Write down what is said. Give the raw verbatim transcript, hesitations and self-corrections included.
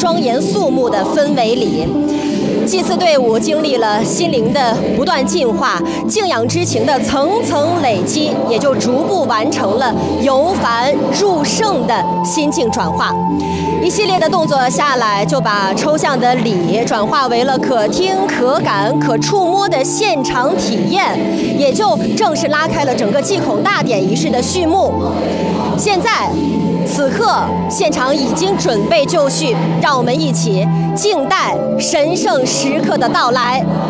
庄严肃穆的氛围里。祭祀队伍经历了心灵的不断进化，敬仰之情的层层累积，也就逐步完成了由凡入圣的心境转化。一系列的动作下来，就把抽象的礼转化为了可听、可感、可触摸的现场体验，也就正式拉开了整个祭孔大典仪式的序幕。现在，此刻现场已经准备就绪，让我们一起静待神圣时刻的到来。